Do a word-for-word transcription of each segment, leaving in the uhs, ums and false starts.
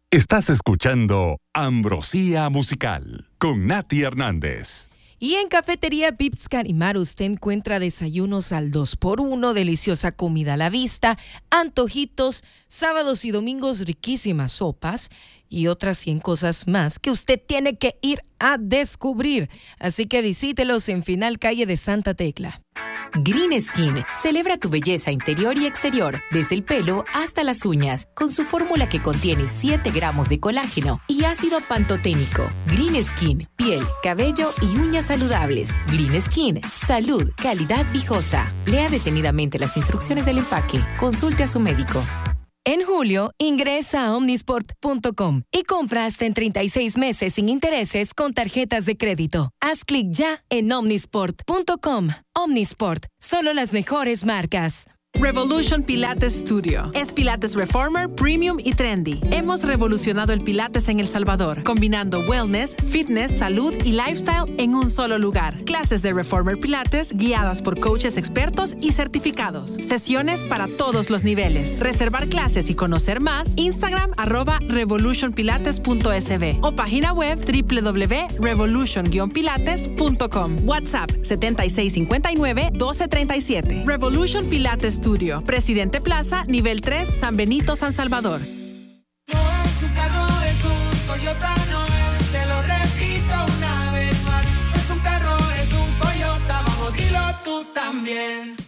Estás escuchando Ambrosía Musical con Nati Hernández. Y en Cafetería Vips Carimar usted encuentra desayunos al dos por uno, deliciosa comida a la vista, antojitos, sábados y domingos riquísimas sopas y otras cien cosas más que usted tiene que ir a descubrir. Así que visítelos en Final Calle de Santa Tecla. Green Skin celebra tu belleza interior y exterior, desde el pelo hasta las uñas, con su fórmula que contiene siete gramos de colágeno y ácido pantoténico. Green Skin, piel, cabello y uñas saludables. Green Skin, salud, calidad viejosa. Lea detenidamente las instrucciones del empaque. Consulte a su médico. En julio, ingresa a omnisport punto com y compra hasta en treinta y seis meses sin intereses con tarjetas de crédito. Haz clic ya en omnisport punto com. Omnisport, solo las mejores marcas. Revolution Pilates Studio. Es Pilates Reformer, Premium y Trendy. Hemos revolucionado el Pilates en El Salvador, combinando wellness, fitness, salud y lifestyle en un solo lugar. Clases de Reformer Pilates guiadas por coaches expertos y certificados. Sesiones para todos los niveles. Reservar clases y conocer más, Instagram arroba revolution pilates punto s b o página web doble u doble u doble u punto revolution guion pilates punto com. WhatsApp setenta y seis cincuenta y nueve doce treinta y siete. Revolution Pilates Studio, Presidente Plaza, nivel tres, San Benito, San Salvador. No es un carro, es un Toyota, no es, te lo repito una vez más. Es un carro, es un Toyota, vamos, dilo tú también.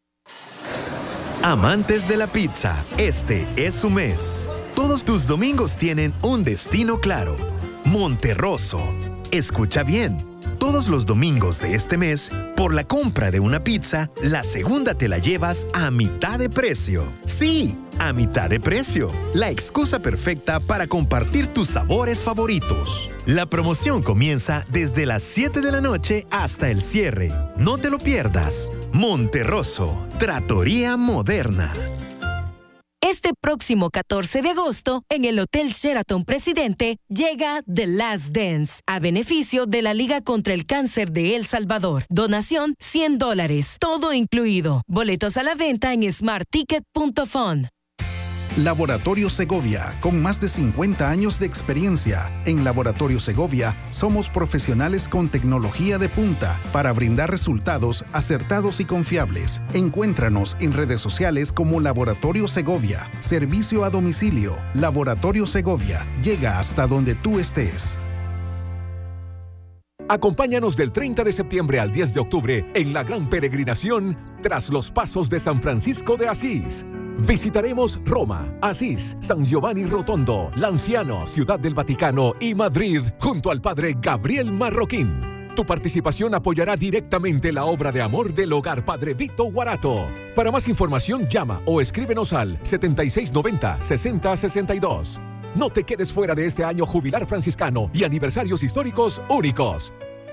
Amantes de la pizza, este es su mes. Todos tus domingos tienen un destino claro. Monterroso. Escucha bien. Todos los domingos de este mes, por la compra de una pizza, la segunda te la llevas a mitad de precio. Sí, a mitad de precio. La excusa perfecta para compartir tus sabores favoritos. La promoción comienza desde las siete de la noche hasta el cierre. No te lo pierdas. Monterroso, Trattoria Moderna. Este próximo catorce de agosto, en el Hotel Sheraton Presidente, llega The Last Dance, a beneficio de la Liga contra el Cáncer de El Salvador. Donación cien dólares, todo incluido. Boletos a la venta en smart ticket punto fun. Laboratorio Segovia, con más de cincuenta años de experiencia. En Laboratorio Segovia somos profesionales con tecnología de punta para brindar resultados acertados y confiables. Encuéntranos en redes sociales como Laboratorio Segovia. Servicio a domicilio. Laboratorio Segovia. Llega hasta donde tú estés. Acompáñanos del treinta de septiembre al diez de octubre en la gran peregrinación Tras los Pasos de San Francisco de Asís. Visitaremos Roma, Asís, San Giovanni Rotondo, Lanciano, Ciudad del Vaticano y Madrid junto al Padre Gabriel Marroquín. Tu participación apoyará directamente la obra de amor del Hogar Padre Vito Guarato. Para más información llama o escríbenos al setenta y seis noventa sesenta sesenta y dos. No te quedes fuera de este año jubilar franciscano y aniversarios históricos únicos.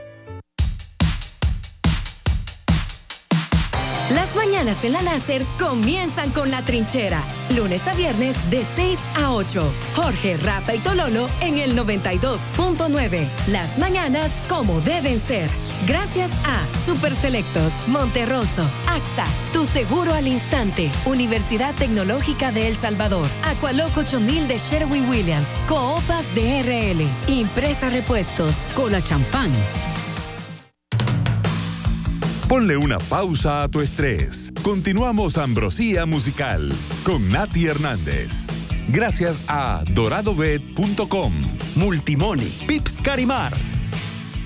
Las mañanas en la Láser comienzan con La Trinchera. Lunes a viernes de seis a ocho. Jorge, Rafa y Tololo en el noventa y dos punto nueve. Las mañanas como deben ser. Gracias a Super Selectos, Monterroso, A X A, Tu Seguro al Instante, Universidad Tecnológica de El Salvador, Acualoco ocho mil de Sherwin Williams, Coopas de R L, Impresa Repuestos, Cola Champán. Ponle una pausa a tu estrés. Continuamos Ambrosía Musical con Nati Hernández. Gracias a dorado bet punto com, Multimoni, Pips Carimar,